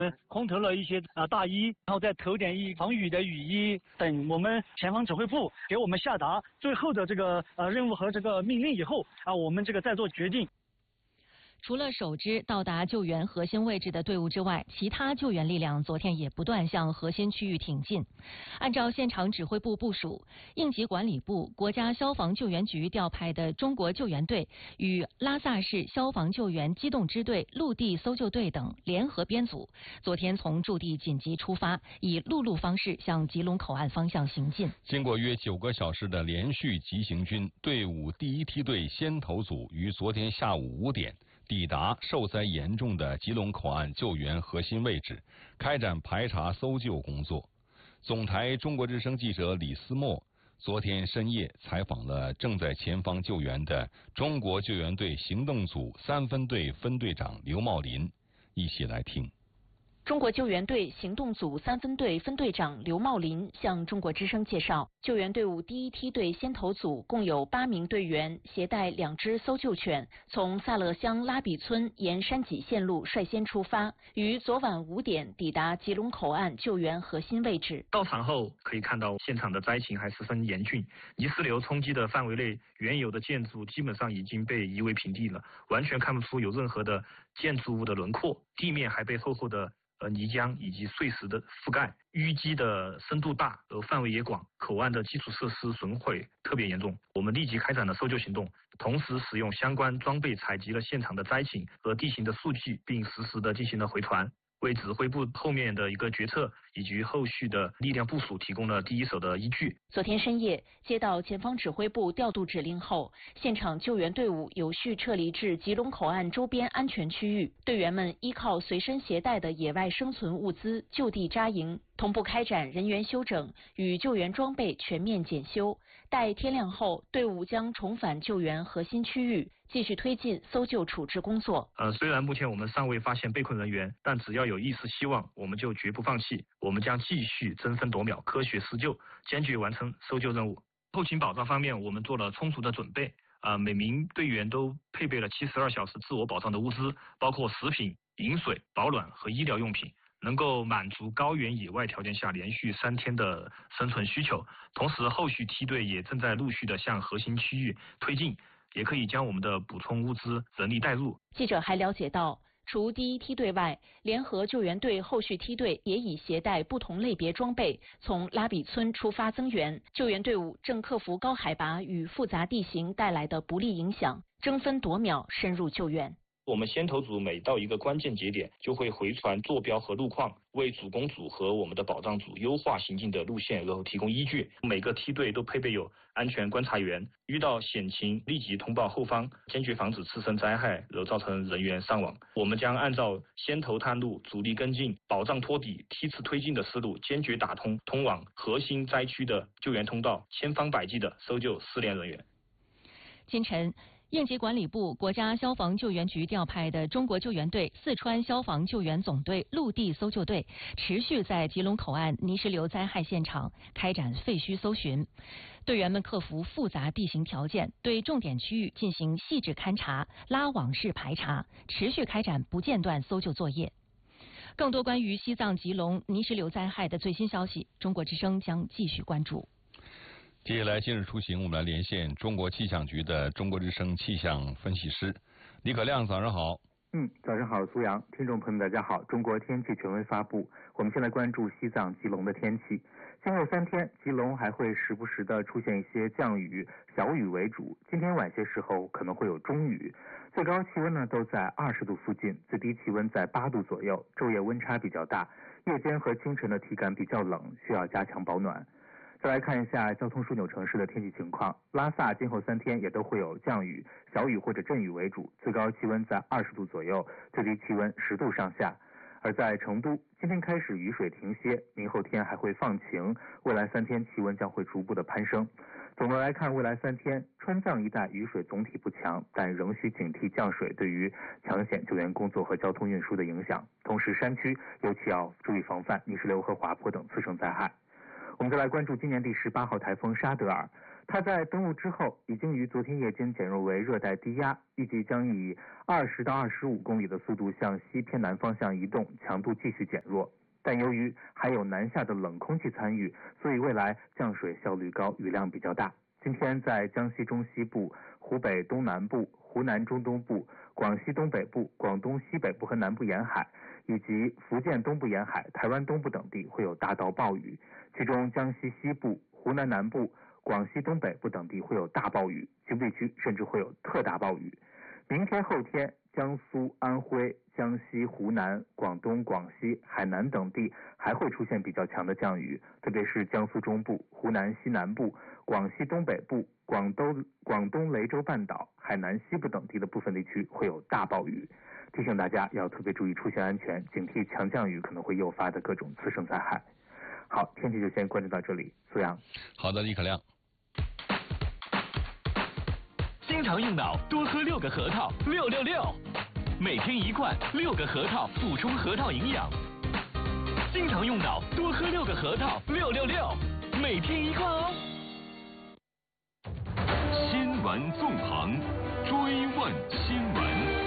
空投了一些大衣，然后再投点防雨的雨衣，等我们前方指挥部给我们下达最后的这个任务和这个命令以后我们这个再做决定。 除了首支到达救援核心位置的队伍之外，其他救援力量昨天也不断向核心区域挺进。按照现场指挥部部署，应急管理部、国家消防救援局调派的中国救援队与拉萨市消防救援机动支队、陆地搜救队等联合编组，昨天从驻地紧急出发，以陆路方式向吉隆口岸方向行进。 经过约9个小时的连续急行军，队伍第一梯队先头组于昨天下午5点抵达受灾严重的吉隆口岸救援核心位置，开展排查搜救工作。总台中国之声记者李思墨昨天深夜采访了正在前方救援的中国救援队行动组3分队分队长刘茂林，一起来听。 中国救援队行动组3分队分队长刘茂林向中国之声介绍，救援队伍第一梯队先头组共有8名队员，携带2只搜救犬，从萨勒乡拉比村沿山脊线路率先出发，于昨晚5点抵达吉隆口岸救援核心位置。 到场后可以看到现场的灾情还十分严峻，泥石流冲击的范围内，原有的建筑基本上已经被夷为平地了，完全看不出有任何的建筑物的轮廓，地面还被厚厚的泥浆以及碎石的覆盖，淤积的深度大，范围也广，口岸的基础设施损毁特别严重。我们立即开展了搜救行动，同时使用相关装备采集了现场的灾情和地形的数据，并实时的进行了回传，为指挥部后面的一个决策以及后续的力量部署提供了第一手的依据。 昨天深夜接到前方指挥部调度指令后，现场救援队伍有序撤离至吉隆口岸周边安全区域，队员们依靠随身携带的野外生存物资就地扎营，同步开展人员休整与救援装备全面检修。待天亮后，队伍将重返救援核心区域，继续推进搜救处置工作。 虽然目前我们尚未发现被困人员，但只要有一丝希望，我们就绝不放弃。我们将继续争分夺秒、科学施救，坚决完成搜救任务。后勤保障方面，我们做了充足的准备。每名队员都配备了72小时自我保障的物资，包括食品、饮水、保暖和医疗用品，能够满足高原野外条件下连续3天的生存需求。同时，后续梯队也正在陆续的向核心区域推进，也可以将我们的补充物资人力带入。 记者还了解到，除第一梯队外，联合救援队后续梯队也已携带不同类别装备，从拉比村出发增援。救援队伍正克服高海拔与复杂地形带来的不利影响，争分夺秒深入救援。 我们先头组每到一个关键节点，就会回传坐标和路况，为主攻组和我们的保障组优化行进的路线，然后提供依据。每个梯队都配备有安全观察员，遇到险情立即通报后方，坚决防止次生灾害，然后造成人员伤亡。我们将按照先头探路、主力跟进、保障托底、梯次推进的思路，坚决打通通往核心灾区的救援通道，千方百计的搜救失联人员。 今晨，应急管理部、国家消防救援局调派的中国救援队、四川消防救援总队陆地搜救队持续在吉隆口岸泥石流灾害现场开展废墟搜寻。队员们克服复杂地形条件，对重点区域进行细致勘察、拉网式排查，持续开展不间断搜救作业。更多关于西藏吉隆泥石流灾害的最新消息，中国之声将继续关注。 接下来今日出行，我们来连线中国气象局的中国之声气象分析师李可亮，早上好。 早上好，苏阳，听众朋友们大家好。中国天气权威发布，我们先来关注西藏吉隆的天气。今后3天，吉隆还会时不时的出现一些降雨，小雨为主。今天晚些时候可能会有中雨，最高气温呢都在20度附近，最低气温在8度左右，昼夜温差比较大，夜间和清晨的体感比较冷，需要加强保暖。再来看一下交通枢纽城市的天气情况。拉萨今后3天也都会有降雨，小雨或者阵雨为主，最高气温在20度左右，最低气温10度上下。而在成都，今天开始雨水停歇，明后天还会放晴，未来3天气温将会逐步的攀升。总的来看，未来3天川藏一带雨水总体不强，但仍需警惕降水对于抢险救援工作和交通运输的影响。同时，山区尤其要注意防范泥石流和滑坡等次生灾害。 我们再来关注今年第18号台风沙德尔，它在登陆之后已经于昨天夜间减弱为热带低压，预计将以20到25公里的速度向西偏南方向移动，强度继续减弱。但由于还有南下的冷空气参与，所以未来降水效率高，雨量比较大。今天在江西中西部、湖北东南部、湖南中东部、广西东北部、广东西北部和南部沿海，以及福建东部沿海、台湾东部等地会有大到暴雨，其中江西西部、湖南南部、广西东北部等地会有大暴雨，局部地区甚至会有特大暴雨。明天后天，江苏、安徽、江西、湖南、广东、广西、海南等地还会出现比较强的降雨，特别是江苏中部、湖南西南部、广西东北部、广东雷州半岛、海南西部等地的部分地区会有大暴雨。提醒大家要特别注意出行安全，警惕强降雨可能会诱发的各种次生灾害。好，天气就先关注到这里，苏阳。 好的，李可亮。 经常用脑，多喝6个核桃，666，每天1罐，6个核桃补充核桃营养。经常用脑，多喝6个核桃，666，每天1罐哦。新闻纵横，追问新闻。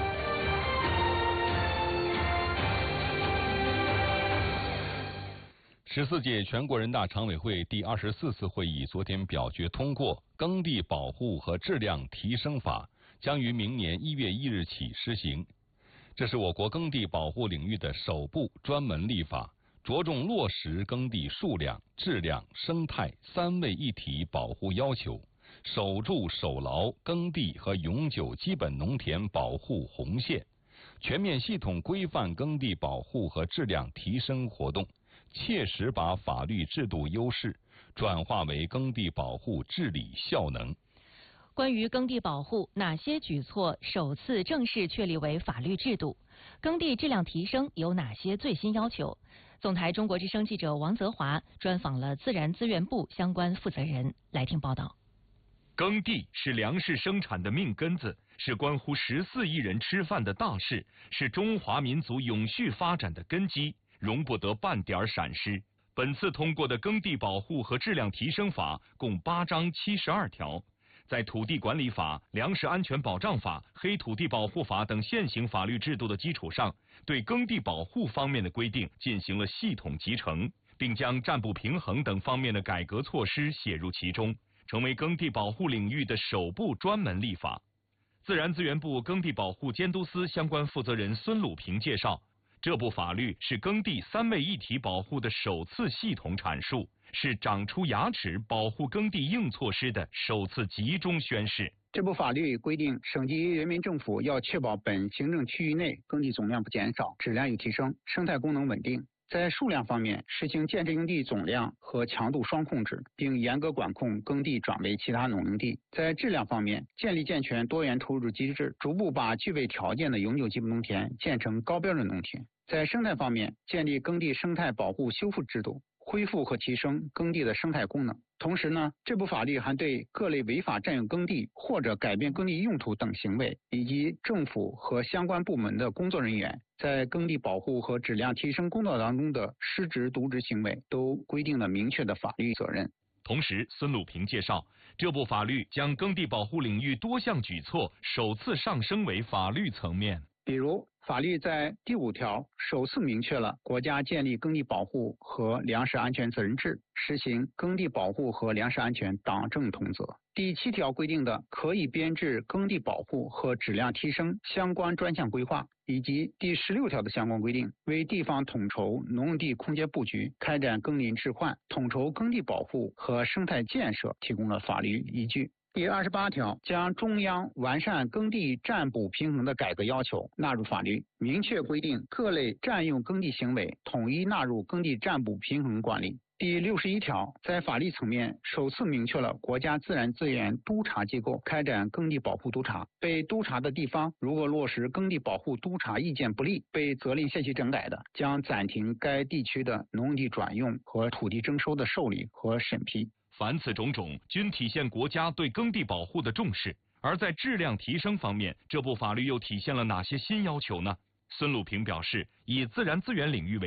14届全国人大常委会第24次会议昨天表决通过《耕地保护和质量提升法》，将于明年1月1日起施行。这是我国耕地保护领域的首部专门立法，着重落实耕地数量、质量、生态3位一体保护要求，守住守牢耕地和永久基本农田保护红线，全面系统规范耕地保护和质量提升活动，切实把法律制度优势转化为耕地保护治理效能。 关于耕地保护，哪些举措首次正式确立为法律制度？耕地质量提升有哪些最新要求？总台中国之声记者王泽华专访了自然资源部相关负责人，来听报道。 耕地是粮食生产的命根子，是关乎14亿人吃饭的大事，是中华民族永续发展的根基，容不得半点闪失。本次通过的耕地保护和质量提升法共8章72条，在土地管理法、粮食安全保障法、黑土地保护法等现行法律制度的基础上，对耕地保护方面的规定进行了系统集成，并将占卜平衡等方面的改革措施写入其中，成为耕地保护领域的首部专门立法。自然资源部耕地保护监督司相关负责人孙鲁平介绍，这部法律是耕地3位一体保护的首次系统阐述，是长出牙齿保护耕地硬措施的首次集中宣示。 这部法律规定，省级人民政府要确保本行政区域内耕地总量不减少，质量有提升，生态功能稳定。在数量方面，实行建制用地总量和强度双控制，并严格管控耕地转为其他农用地。在质量方面，建立健全多元投入机制，逐步把具备条件的永久基本农田建成高标准农田。在生态方面，建立耕地生态保护修复制度，恢复和提升耕地的生态功能。同时呢，这部法律还对各类违法占用耕地或者改变耕地用途等行为，以及政府和相关部门的工作人员在耕地保护和质量提升工作当中的失职渎职行为，都规定了明确的法律责任。 同时，孙鲁平介绍，这部法律将耕地保护领域多项举措首次上升为法律层面。 比如，法律在第5条首次明确了国家建立耕地保护和粮食安全责任制，实行耕地保护和粮食安全党政同责。第7条规定的可以编制耕地保护和质量提升相关专项规划，以及第16条的相关规定，为地方统筹农用地空间布局、开展耕林置换、统筹耕地保护和生态建设提供了法律依据。第28条将中央完善耕地占卜平衡的改革要求纳入法律，明确规定各类占用耕地行为统一纳入耕地占卜平衡管理。第61条在法律层面首次明确了国家自然资源督察机构开展耕地保护督查，被督查的地方如果落实耕地保护督查意见不利，被责令限期整改的，将暂停该地区的农用地转用和土地征收的受理和审批。 凡此种种均体现国家对耕地保护的重视。而在质量提升方面，这部法律又体现了哪些新要求呢？孙鲁平表示，以自然资源领域为例，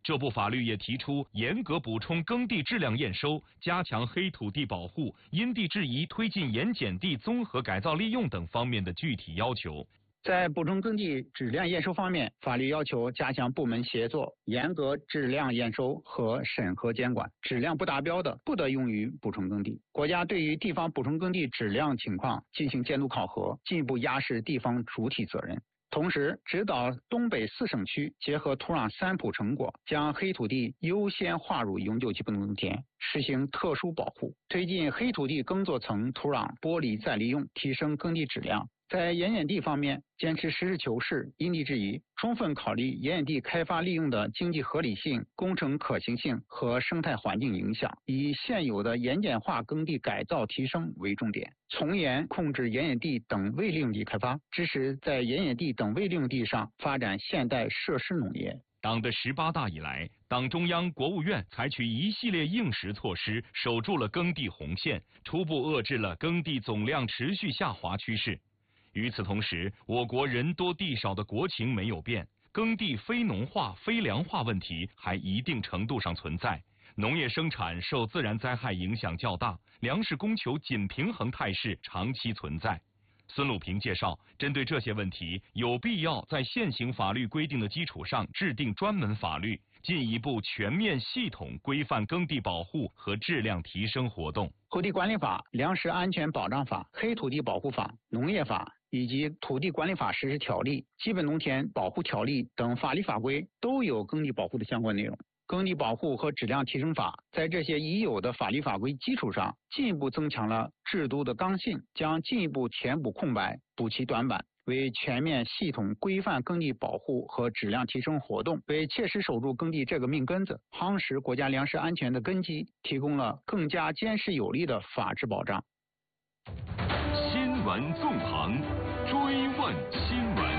这部法律也提出严格补充耕地质量验收、加强黑土地保护、因地制宜推进盐碱地综合改造利用等方面的具体要求。 在补充耕地质量验收方面，法律要求加强部门协作，严格质量验收和审核监管，质量不达标的不得用于补充耕地。国家对于地方补充耕地质量情况进行监督考核，进一步压实地方主体责任。同时，指导东北4省区结合土壤三普成果，将黑土地优先划入永久期不农田，实行特殊保护，推进黑土地耕作层土壤剥离再利用，提升耕地质量。在盐碱地方面，坚持实事求是、因地制宜，充分考虑盐碱地开发利用的经济合理性、工程可行性和生态环境影响，以现有的盐碱化耕地改造提升为重点，从严控制盐碱地等未利用地开发，支持在盐碱地等未利用地上发展现代设施农业。 党的18大以来，党中央、国务院采取一系列应时措施，守住了耕地红线，初步遏制了耕地总量持续下滑趋势。与此同时，我国人多地少的国情没有变，耕地非农化、非粮化问题还一定程度上存在，农业生产受自然灾害影响较大，粮食供求紧平衡态势长期存在。孙鲁平介绍，针对这些问题，有必要在现行法律规定的基础上制定专门法律，进一步全面系统规范耕地保护和质量提升活动。 土地管理法、粮食安全保障法、黑土地保护法、农业法以及土地管理法实施条例、基本农田保护条例等法律法规都有耕地保护的相关内容。耕地保护和质量提升法在这些已有的法律法规基础上，进一步增强了制度的刚性，将进一步填补空白，补齐短板，为全面系统规范耕地保护和质量提升活动，为切实守住耕地这个命根子、夯实国家粮食安全的根基，提供了更加坚实有力的法治保障。 新闻纵横，追问新闻。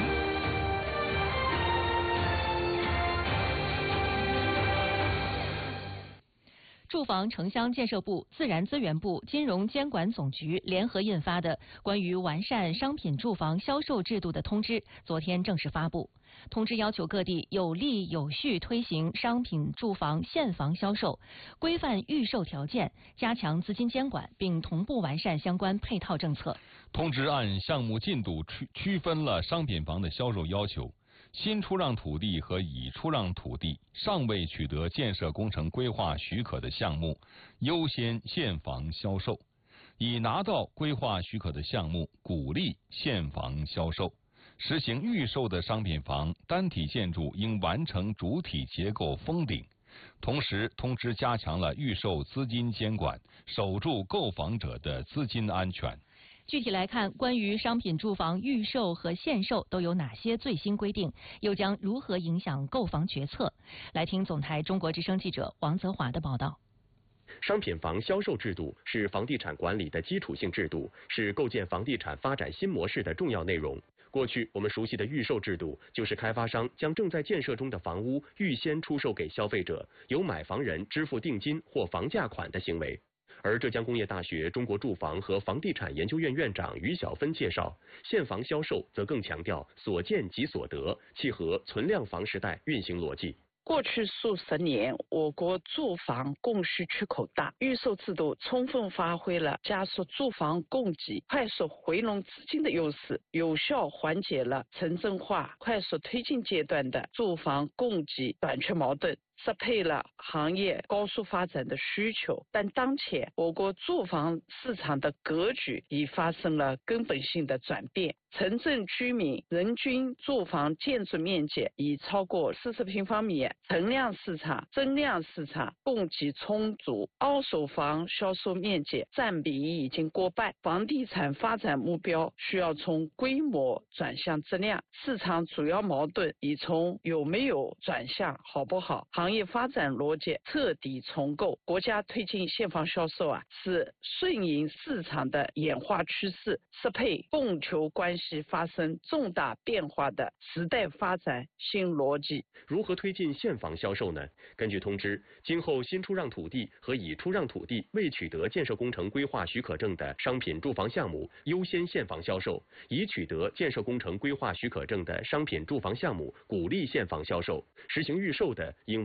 住房城乡建设部、自然资源部、金融监管总局联合印发的关于完善商品住房销售制度的通知昨天正式发布。通知要求各地有力有序推行商品住房现房销售，规范预售条件，加强资金监管，并同步完善相关配套政策。 通知按项目进度区分了商品房的销售要求。新出让土地和已出让土地尚未取得建设工程规划许可的项目，优先现房销售；已拿到规划许可的项目，鼓励现房销售。实行预售的商品房单体建筑应完成主体结构封顶。同时，通知加强了预售资金监管，守住购房者的资金安全。 具体来看，关于商品住房预售和限售都有哪些最新规定，又将如何影响购房决策？来听总台中国之声记者王泽华的报道。 商品房销售制度是房地产管理的基础性制度，是构建房地产发展新模式的重要内容。过去我们熟悉的预售制度，就是开发商将正在建设中的房屋预先出售给消费者，由买房人支付定金或房价款的行为。而浙江工业大学中国住房和房地产研究院院长于小芬介绍，现房销售则更强调所见即所得，契合存量房时代运行逻辑。 过去数十年，我国住房供需缺口大，预售制度充分发挥了加速住房供给、快速回笼资金的优势，有效缓解了城镇化快速推进阶段的住房供给短缺矛盾，适配了行业高速发展的需求。但当前我国住房市场的格局已发生了根本性的转变，城镇居民人均住房建筑面积已超过40平方米，存量市场、增量市场供给充足，二手房销售面积占比已经过半。房地产发展目标需要从规模转向质量，市场主要矛盾已从有没有转向好不好，行业发展逻辑彻底重构。国家推进现房销售是顺应市场的演化趋势，适配供求关系发生重大变化的时代发展新逻辑。 如何推进现房销售呢？根据通知，今后新出让土地和已出让土地未取得建设工程规划许可证的商品住房项目优先现房销售，已取得建设工程规划许可证的商品住房项目鼓励现房销售。实行预售的应完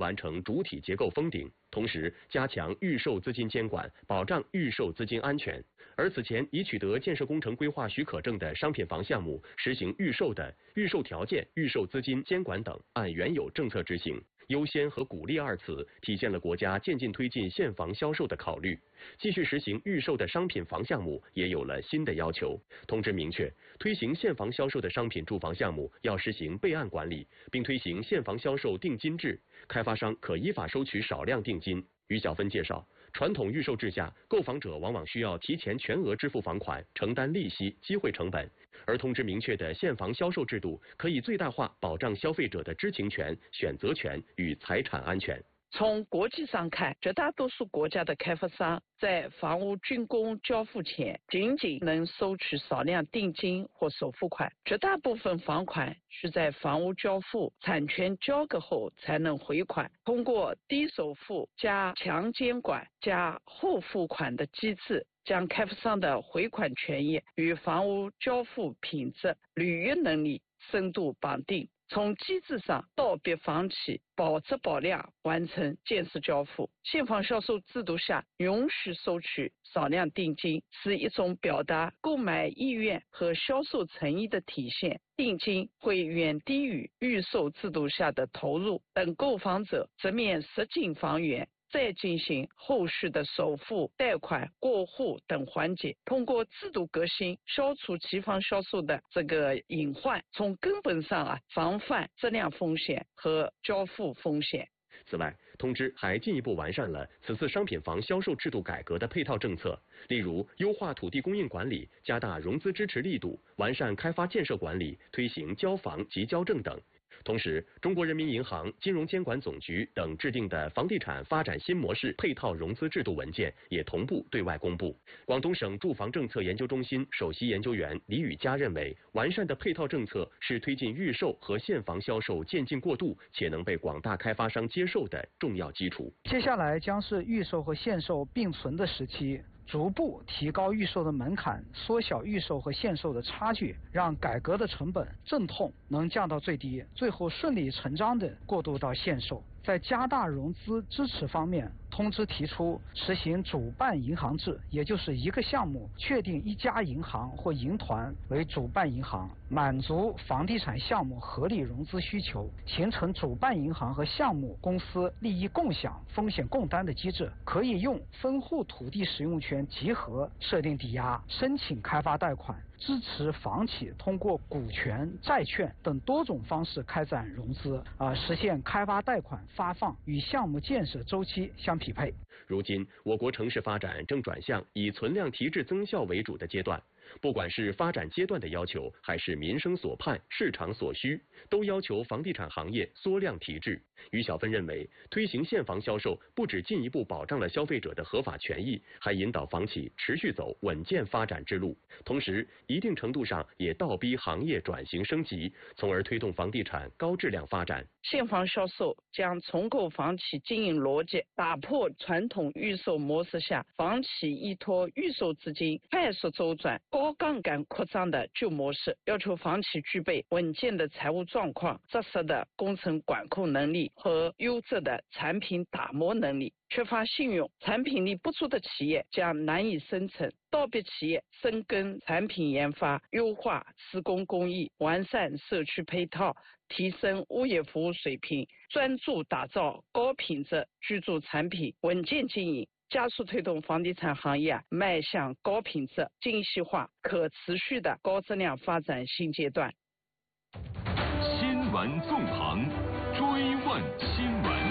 完成主体结构封顶，同时加强预售资金监管，保障预售资金安全。而此前已取得建设工程规划许可证的商品房项目，实行预售的预售条件、预售资金监管等按原有政策执行。优先和鼓励二词体现了国家渐进推进现房销售的考虑。继续实行预售的商品房项目也有了新的要求。通知明确，推行现房销售的商品住房项目要实行备案管理，并推行现房销售定金制，开发商可依法收取少量定金。于小芬介绍，传统预售制下，购房者往往需要提前全额支付房款，承担利息、机会成本。而通知明确的现房销售制度，可以最大化保障消费者的知情权、选择权与财产安全。 从国际上看，绝大多数国家的开发商在房屋竣工交付前，仅仅能收取少量定金或首付款，绝大部分房款是在房屋交付、产权交割后才能回款。通过低首付加强监管加后付款的机制，将开发商的回款权益与房屋交付品质、履约能力深度绑定。从机制上倒逼房企保质保量完成建设交付。现房销售制度下允许收取少量定金，是一种表达购买意愿和销售诚意的体现。定金会远低于预售制度下的投入，等购房者直面实景房源，再进行后续的首付、贷款、过户等环节，通过制度革新，消除期房销售的这个隐患，从根本上防范质量风险和交付风险。 此外，通知还进一步完善了此次商品房销售制度改革的配套政策，例如优化土地供应管理，加大融资支持力度，完善开发建设管理，推行交房及交证等。同时，中国人民银行、金融监管总局等制定的房地产发展新模式配套融资制度文件也同步对外公布。广东省住房政策研究中心首席研究员李宇佳认为，完善的配套政策是推进预售和现房销售渐进过渡，且能被广大开发商接受的重要基础。 接下来将是预售和现售并存的时期。逐步提高预售的门槛，缩小预售和现售的差距，让改革的成本、阵痛能降到最低，最后顺理成章地过渡到现售。在加大融资支持方面，通知提出实行主办银行制，也就是一个项目确定一家银行或银团为主办银行，满足房地产项目合理融资需求，形成主办银行和项目公司利益共享、风险共担的机制，可以用分户土地使用权集合设定抵押、申请开发贷款，支持房企通过股权、债券等多种方式开展融资，实现开发贷款发放与项目建设周期相匹配。 如今，我国城市发展正转向以存量提质增效为主的阶段。不管是发展阶段的要求，还是民生所盼、市场所需，都要求房地产行业缩量提质。于小芬认为，推行现房销售不只进一步保障了消费者的合法权益，还引导房企持续走稳健发展之路，同时一定程度上也倒逼行业转型升级，从而推动房地产高质量发展。 现房销售将重构房企经营逻辑，打破传统预售模式下房企依托预售资金快速周转、高杠杆扩张的旧模式，要求房企具备稳健的财务状况、扎实的工程管控能力和优质的产品打磨能力。缺乏信用、产品力不足的企业将难以生存，倒逼企业深耕产品研发，优化施工工艺，完善社区配套，提升物业服务水平，专注打造高品质居住产品，稳健经营，加速推动房地产行业迈向高品质、精细化、可持续的高质量发展新阶段。 新闻纵横，追问新闻。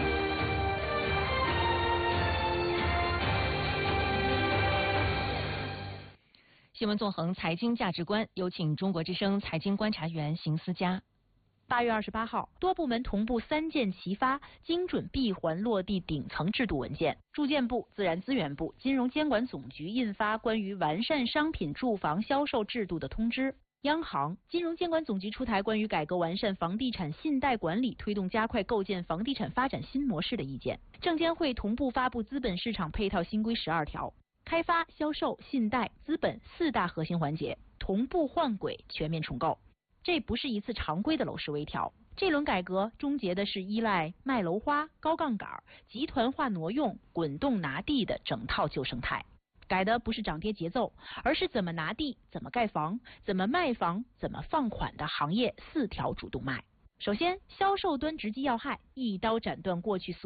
新闻纵横财经价值观，有请中国之声财经观察员邢思佳。 8月28号，多部门同步3件齐发精准闭环落地顶层制度文件。住建部、自然资源部、金融监管总局印发关于完善商品住房销售制度的通知。央行、金融监管总局出台关于改革完善房地产信贷管理、推动加快构建房地产发展新模式的意见。证监会同步发布资本市场配套新规12条。开发、销售、信贷、资本4大核心环节同步换轨，全面重构。这不是一次常规的楼市微调， 这轮改革终结的是依赖卖楼花、高杠杆、集团化挪用、滚动拿地的整套旧生态。改的不是涨跌节奏，而是怎么拿地、怎么盖房、怎么卖房、怎么放款的行业4条主动脉。首先，销售端直击要害，一刀斩断过去所